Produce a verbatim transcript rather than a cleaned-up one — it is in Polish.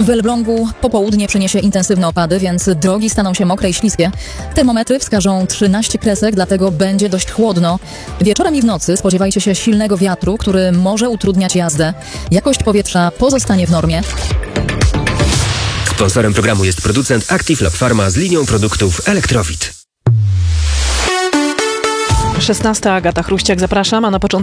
W Elblągu popołudnie przyniesie intensywne opady, więc drogi staną się mokre i śliskie. Termometry wskażą trzynaście kresek, dlatego będzie dość chłodno. Wieczorem i w nocy spodziewajcie się silnego wiatru, który może utrudniać jazdę. Jakość powietrza pozostanie w normie. Sponsorem programu jest producent Active Lab Pharma z linią produktów Elektrowit. szesnasta Agata Chruściak, zapraszam, a na początek